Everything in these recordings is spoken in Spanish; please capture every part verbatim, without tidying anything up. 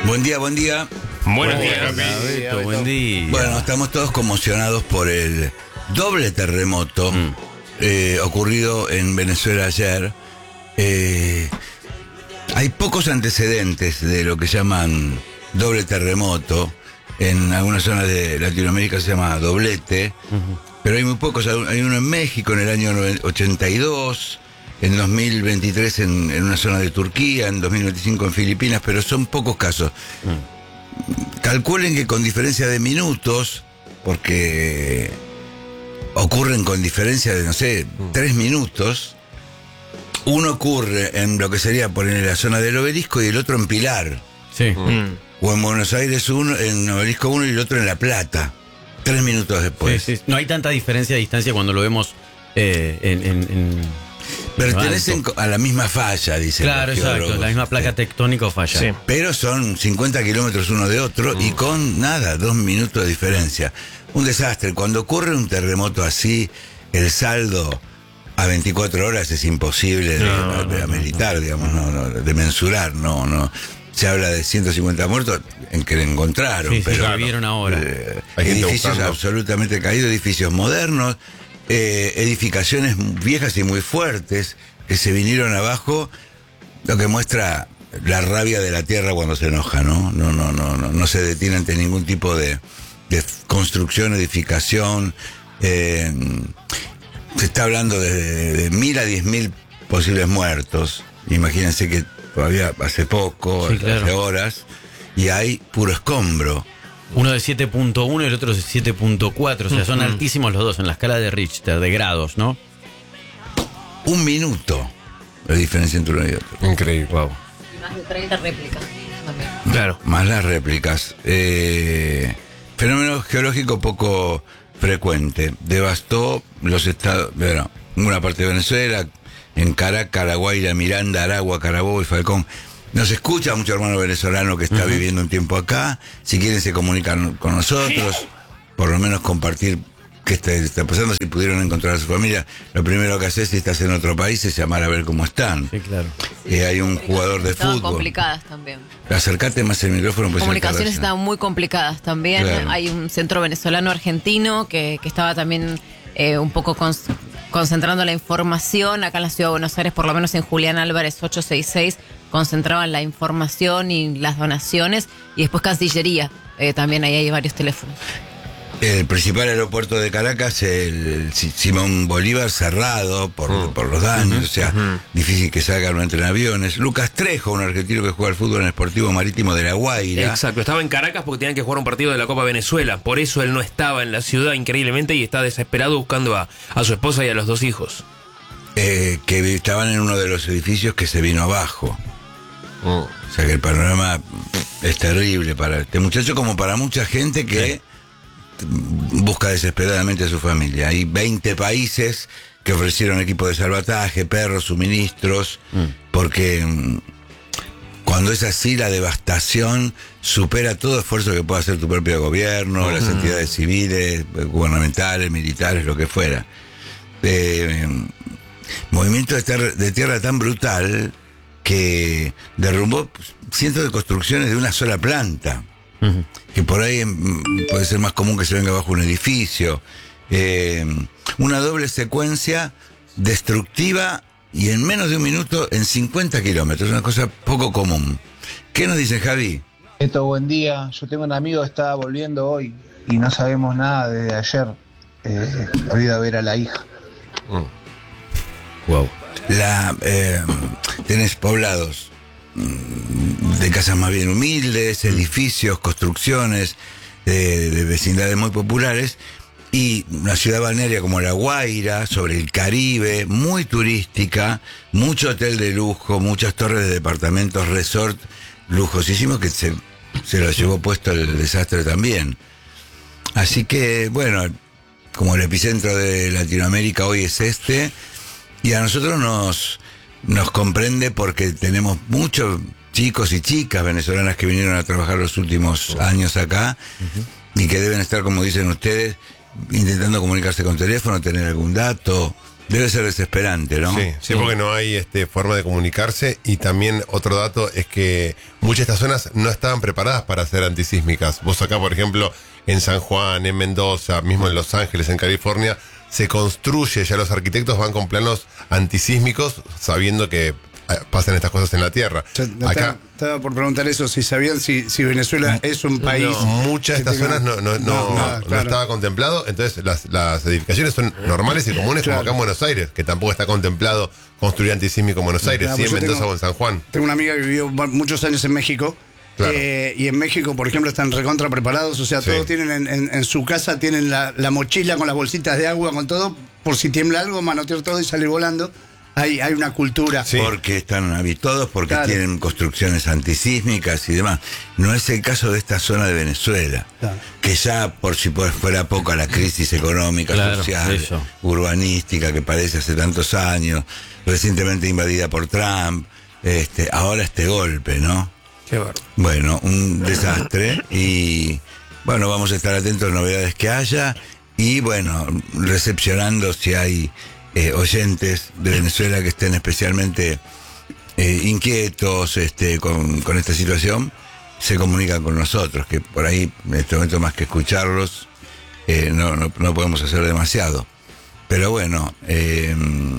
Buen día, buen día. Buenos días, Beto, buen día. Bueno, estamos todos conmocionados por el doble terremoto mm. eh, ocurrido en Venezuela ayer. Eh, hay pocos antecedentes de lo que llaman doble terremoto. En algunas zonas de Latinoamérica se llama doblete, uh-huh. pero hay muy pocos. Hay uno en México en el año ochenta y dos, en dos mil veintitrés en, en una zona de Turquía, en dos mil veinticinco en Filipinas, pero son pocos casos. Uh-huh. Calculen que con diferencia de minutos, porque ocurren con diferencia de, no sé, uh-huh. tres minutos, uno ocurre en lo que sería poner la zona del Obelisco y el otro en Pilar. Sí. Uh-huh. O en Buenos Aires uno, en Obelisco uno y el otro en La Plata. Tres minutos después. Sí, sí. No hay tanta diferencia de distancia cuando lo vemos eh, en, en, en... Pertenecen a la misma falla, dice. Claro, exacto, la misma placa tectónica o falla. Sí. Pero son cincuenta kilómetros uno de otro mm. y con nada, dos minutos de diferencia. Un desastre. Cuando ocurre un terremoto así, el saldo a veinticuatro horas es imposible de, no, de, de ameritar, no, no. digamos, no, no, de mensurar, no, no. Se habla de ciento cincuenta muertos en que le encontraron, sí, pero sí, lo vieron ahora. Eh, edificios absolutamente caídos, edificios modernos, eh, edificaciones viejas y muy fuertes que se vinieron abajo, lo que muestra la rabia de la tierra cuando se enoja, ¿no? No, no, no, no, no se detiene ante ningún tipo de, de construcción, edificación. Eh, se está hablando de, de, de mil a diez mil posibles muertos. Imagínense que todavía hace poco, sí, claro. hace horas, y hay puro escombro. Uno de siete punto uno y el otro de siete punto cuatro, o sea, son uh-huh. altísimos los dos en la escala de Richter, de grados, ¿no? Un minuto la diferencia entre uno y otro. Increíble, wow. Y más de treinta réplicas también. Claro. Más las réplicas. Eh, fenómeno geológico poco frecuente. Devastó los estados, bueno, una parte de Venezuela, en Caracas, La Guaira, Miranda, Aragua, Carabobo y Falcón. Nos escucha mucho hermano venezolano que está uh-huh. viviendo un tiempo acá. Si quieren se comunican con nosotros, por lo menos compartir qué está, está pasando. Si pudieron encontrar a su familia, lo primero que haces si estás en otro país es llamar a ver cómo están. Sí, claro. Eh, hay un jugador de estaban fútbol. complicadas también. Acercate más el micrófono. Pues comunicaciones estaban muy complicadas también. Claro. Hay un centro venezolano argentino que, que estaba también eh, un poco con... concentrando la información acá en la ciudad de Buenos Aires, por lo menos en Julián Álvarez ochocientos sesenta y seis, concentraban la información y las donaciones, y después Cancillería, eh, también ahí hay varios teléfonos. El principal aeropuerto de Caracas, el Simón Bolívar, cerrado por, uh, por los daños, uh-huh, o sea, uh-huh. difícil que salgan o entren aviones. Lucas Trejo, un argentino que juega al fútbol en el Sportivo Marítimo de La Guaira. Exacto, estaba en Caracas porque tenían que jugar un partido de la Copa Venezuela, por eso él no estaba en la ciudad increíblemente y está desesperado buscando a, a su esposa y a los dos hijos. Eh, que estaban en uno de los edificios que se vino abajo. Uh. O sea que el panorama es terrible para este muchacho como para mucha gente que... Sí. busca desesperadamente a su familia. Hay veinte países que ofrecieron equipos de salvataje, perros, suministros, mm. porque mm, cuando es así la devastación supera todo esfuerzo que pueda hacer tu propio gobierno, uh-huh. las entidades civiles, gubernamentales, militares, lo que fuera. Eh, movimiento de, ter- de tierra tan brutal que derrumbó cientos de construcciones de una sola planta. Uh-huh. Que por ahí puede ser más común que se venga bajo un edificio. Eh, una doble secuencia destructiva y en menos de un minuto en cincuenta kilómetros, una cosa poco común. ¿Qué nos dice Javi? Beto, buen día. Yo tengo un amigo que está volviendo hoy y no sabemos nada desde ayer. Eh, ha ido a ver a la hija. Mm. Wow. La, eh, tenés poblados de casas más bien humildes, edificios, construcciones de, de vecindades muy populares, y una ciudad balnearia como La Guaira, sobre el Caribe, muy turística, mucho hotel de lujo, muchas torres de departamentos, resort lujosísimos que se, se lo llevó puesto el desastre también. Así que, bueno, como el epicentro de Latinoamérica hoy es este, y a nosotros nos... nos comprende porque tenemos muchos chicos y chicas venezolanas que vinieron a trabajar los últimos años acá uh-huh. y que deben estar, como dicen ustedes, intentando comunicarse con teléfono, tener algún dato, Debe ser desesperante, ¿no? Sí, sí, porque no hay este, forma de comunicarse. Y también otro dato es que muchas de estas zonas no estaban preparadas para ser antisísmicas. Vos acá, por ejemplo, en San Juan, en Mendoza, mismo en Los Ángeles, en California, se construye, ya los arquitectos van con planos antisísmicos sabiendo que pasan estas cosas en la Tierra. Yo, no acá estaba, estaba por preguntar eso, si sabían si, si Venezuela es un país... no, muchas de estas tenga... zonas no, no, no, no, nada, no claro. estaba contemplado, entonces las, las edificaciones son normales y comunes, claro. como acá en Buenos Aires, que tampoco está contemplado construir antisísmico en Buenos Aires, Claro, sí en pues yo Mendoza tengo- o en San Juan. Tengo una amiga que vivió muchos años en México. Claro. eh, y en México, por ejemplo, están recontra preparados. O sea, Sí. todos tienen en, en- en su casa, tienen la, la mochila con las bolsitas de agua, con todo, por si tiembla algo, manotear todo y salir volando. Hay, hay una cultura. Sí. Porque están habituados, porque Claro. tienen construcciones antisísmicas y demás. No es el caso de esta zona de Venezuela, Claro. que ya por si pues fuera poca la crisis económica, Claro, social, eso. urbanística que parece hace tantos años, recientemente invadida por Trump, este, ahora este golpe, ¿no? Qué bárbaro. Bueno, un desastre y bueno, vamos a estar atentos a las novedades que haya y bueno, recepcionando si hay eh, oyentes de Venezuela que estén especialmente eh, inquietos este, con, con esta situación, se comunican con nosotros, que por ahí en este momento más que escucharlos eh, no, no, no podemos hacer demasiado. Pero bueno, eh,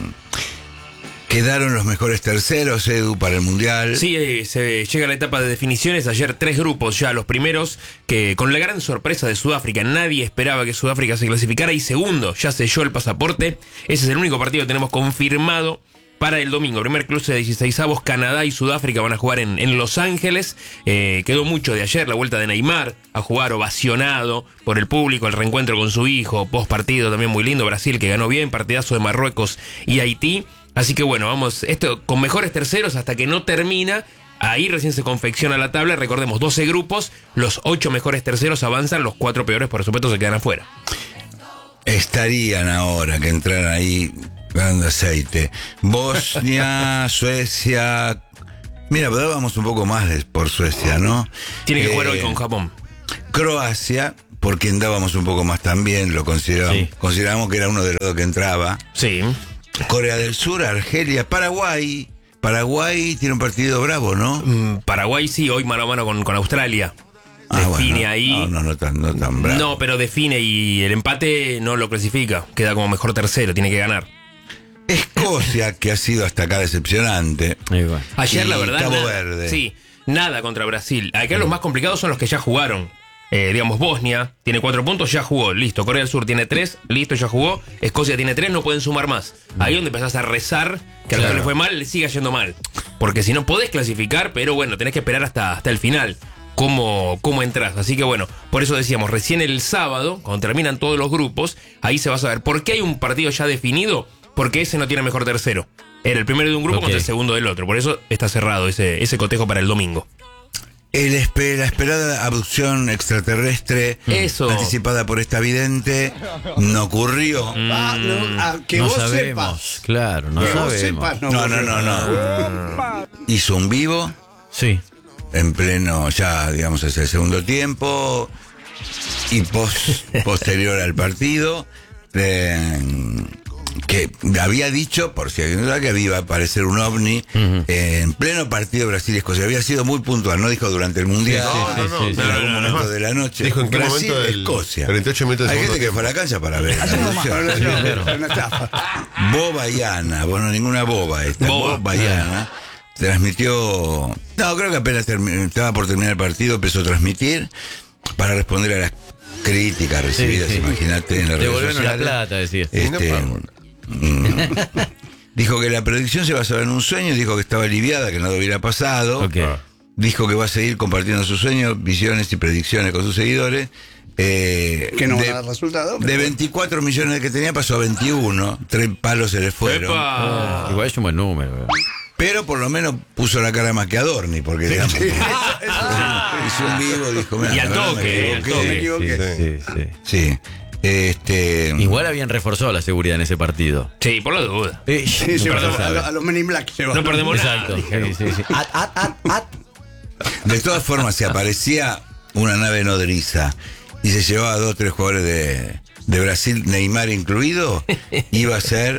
quedaron los mejores terceros, Edu, para el Mundial. Sí, eh, se llega a la etapa de definiciones. Ayer tres grupos ya, los primeros, que con la gran sorpresa de Sudáfrica, nadie esperaba que Sudáfrica se clasificara, y segundo, ya selló el pasaporte. Ese es el único partido que tenemos confirmado para el domingo. Primer cruce de dieciseisavos, Canadá y Sudáfrica van a jugar en, en Los Ángeles. Eh, quedó mucho de ayer, la vuelta de Neymar a jugar ovacionado por el público, el reencuentro con su hijo, post partido también muy lindo, Brasil que ganó bien, partidazo de Marruecos y Haití. Así que bueno, vamos, esto con mejores terceros hasta que no termina. Ahí recién se confecciona la tabla. Recordemos, doce grupos, los ocho mejores terceros avanzan, los cuatro peores por supuesto se quedan afuera. Estarían ahora que entraran ahí dando aceite. Bosnia, Suecia. Mira, pero vamos un poco más de- por Suecia, ¿no? Tiene que Eh, jugar hoy con Japón. Croacia, porque andábamos un poco más también, lo considerábamos, Sí. considerábamos que era uno de los dos que entraba. Sí. Corea del Sur, Argelia, Paraguay. Paraguay tiene un partido bravo, ¿no? Mm, Paraguay sí, hoy mano a mano con, con Australia. Ah, Define bueno, ahí. No, no, no tan, no tan bravo. No, pero define y el empate no lo clasifica. Queda como mejor tercero, tiene que ganar. Escocia, que ha sido hasta acá decepcionante. Ahí va. Ayer, Y la verdad. Cabo nada. Verde. Sí, nada contra Brasil. Acá los más complicados son los que ya jugaron. Eh, digamos, Bosnia tiene cuatro puntos, ya jugó, listo. Corea del Sur tiene tres, listo, ya jugó. Escocia tiene tres, no pueden sumar más. Ahí donde empezás a rezar que a los que Claro. les fue mal, les siga yendo mal. Porque si no podés clasificar, pero bueno, tenés que esperar hasta, hasta el final. Cómo, cómo entras. Así que bueno, por eso decíamos, recién el sábado, cuando terminan todos los grupos, ahí se va a saber. ¿Por qué hay un partido ya definido? Porque ese no tiene mejor tercero. Era el primero de un grupo Ok. contra el segundo del otro. Por eso está cerrado ese, ese cotejo para el domingo. El espe- la esperada abducción extraterrestre Eso. anticipada por esta vidente no ocurrió. Ah, no, ah, que no vos sabemos, sepas. claro, no Que vos sabemos. sepas, No, no, no, no. Hizo un vivo Sí. en pleno, ya digamos, es el segundo tiempo y pos- posterior al partido, eh, que había dicho, por si alguien duda, que iba a aparecer un ovni eh, en pleno partido Brasil-Escocia. Había sido muy puntual, no dijo durante el Mundial, Sí, sí, sí, sí, en sí. algún No, no, no. momento de la noche. Dijo en qué Brasil, momento del Escocia. cuarenta y ocho minutos del Hay segundo gente que fue a la cancha para ver. la No, no, abducción. no, no, no, estafa. Bobaiana, bueno, ninguna boba esta, Boba. Bobaiana, transmitió, no, creo que apenas termi- estaba por terminar el partido, empezó a transmitir para responder a las críticas recibidas, Sí, sí. imagínate, en las redes Devolvernos la sociales. plata, decía. Este, mm, dijo que la predicción se basaba en un sueño, dijo que estaba aliviada, que no hubiera pasado. Ok. Dijo que va a seguir compartiendo sus sueños, visiones y predicciones con sus seguidores. Eh, Que no va de, a dar resultado. de pero- veinticuatro millones que tenía pasó a veintiuno, tres palos se le fueron. ¡Epa! Igual es un buen número. Pero por lo menos puso la cara más que Adorni, porque digamos, hizo un vivo, dijo, "Mirá, Y al la verdad toque, me al equivoqué". toque. Me equivoqué. Sí, sí, sí. Sí. Este, Igual habían reforzado la seguridad en ese partido. Sí, por la duda. Eh, Sí, sí, nunca se a, sabe. a- a los Men in Black lleva. No perdemos Exacto. nada. Sí, sí, sí. At, at, at, at. de todas formas, si aparecía una nave nodriza y se llevaba a dos o tres jugadores de, de Brasil, Neymar incluido, iba a ser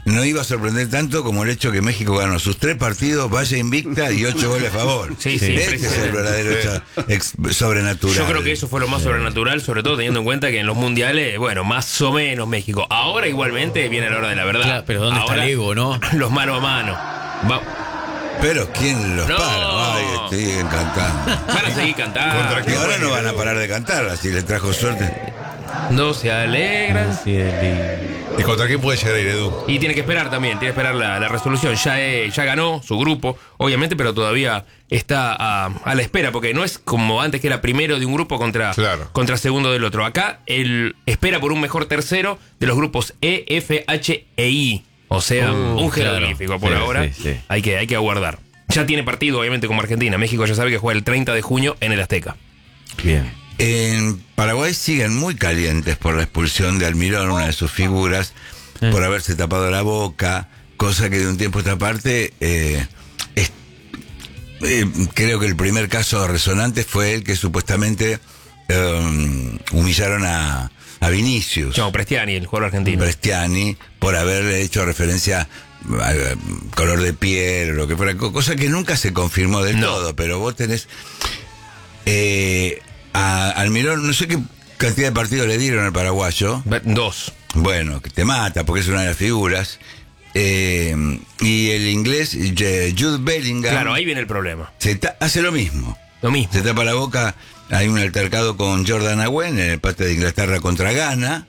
no iba a sorprender tanto como el hecho que México ganó sus tres partidos, vaya invicta y ocho goles a favor. Sí, sí, este es el verdadero hecho ex- sobrenatural. Yo creo que eso fue lo más sobrenatural, sobre todo teniendo en cuenta que en los mundiales, bueno, más o menos México. Ahora igualmente viene la hora de la verdad. Claro, pero ¿dónde Ahora, está el ego, no? Los mano a mano. Va- Pero ¿quién los No. para? Ay, siguen cantando. van a seguir cantando. ¿Contra Y quién? ahora no van a parar de cantar, así les trajo suerte. No se alegran. ¿Y contra quién puede llegar a ir, Edu? Y tiene que esperar también, tiene que esperar la, la resolución. Ya, eh, ya ganó su grupo, obviamente, pero todavía está a, a la espera, porque no es como antes que era primero de un grupo contra, Claro. contra segundo del otro. Acá él espera por un mejor tercero de los grupos E, F, H e I. O sea, Uh, un claro. jeroglífico por Sí, ahora. sí, sí. Hay que, hay que aguardar. Ya tiene partido, obviamente, como Argentina. México ya sabe que juega el treinta de junio en el Azteca. Bien. En Paraguay siguen muy calientes por la expulsión de Almirón, una de sus figuras, por haberse tapado la boca, cosa que de un tiempo a esta parte, eh, es- eh, creo que el primer caso resonante fue el que supuestamente eh, humillaron a, a Vinicius. Chao, Prestiani, el jugador argentino. Prestiani, por haber hecho referencia al color de piel o lo que fuera, co- cosa que nunca se confirmó del No. todo, pero vos tenés eh, a Almirón, no sé qué cantidad de partidos le dieron al paraguayo, Dos. bueno, que te mata porque es una de las figuras, eh, y el inglés eh, Jude Bellingham Claro, ahí viene el problema. se ta- hace lo mismo. Lo mismo. Se tapa la boca, hay un altercado con Jordan Awen en el empate de Inglaterra contra Ghana.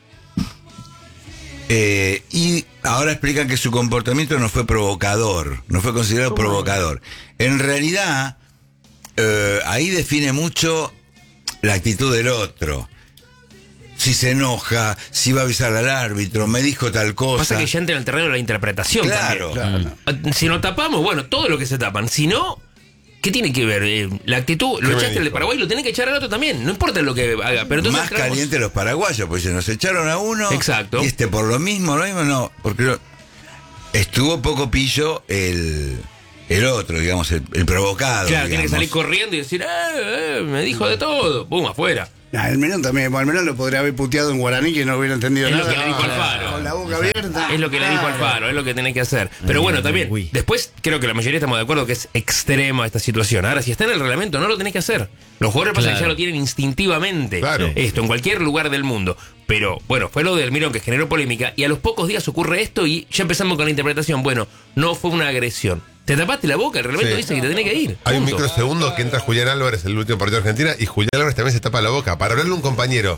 Eh, y ahora explican que su comportamiento no fue provocador, no fue considerado provocador. En realidad, eh, ahí define mucho la actitud del otro. Si se enoja, si va a avisar al árbitro, me dijo tal cosa. Pasa que ya entra en el terreno de la interpretación. Claro. también. Mm. Si nos tapamos, bueno, todo lo que se tapan. Si no, ¿qué tiene que ver? Eh, la actitud, lo me echaste al de dijo? Paraguay, lo tenés que echar al otro también. No importa lo que haga. Pero entonces Más entramos- caliente los paraguayos, pues se nos echaron a uno. Exacto. Y este por lo mismo, lo mismo no. Porque lo- estuvo poco pillo el, el otro, digamos, el, el provocado. Claro, tiene que digamos. salir corriendo y decir, eh, eh, me dijo de todo. Pum, afuera. Nah, Almirón también, Almirón lo podría haber puteado en guaraní que no hubiera entendido Es lo nada. que le dijo Alfaro. Con la boca abierta. Es lo que le dijo Alfaro, es lo que tenés que hacer. Pero bueno, también, Uy. después creo que la mayoría estamos de acuerdo que es extrema esta situación. Ahora, si está en el reglamento, no lo tenés que hacer. Los jugadores pasa que Claro. ya lo tienen instintivamente. Claro. Esto, en cualquier lugar del mundo. Pero bueno, fue lo de Almirón que generó polémica y a los pocos días ocurre esto y ya empezamos con la interpretación. Bueno, no fue una agresión. Te tapaste la boca, el reglamento Sí. dice que te tenés que ir. Hay un Punto. microsegundo que entra Julián Álvarez, el último partido de Argentina, y Julián Álvarez también se tapa la boca para hablarle a un compañero.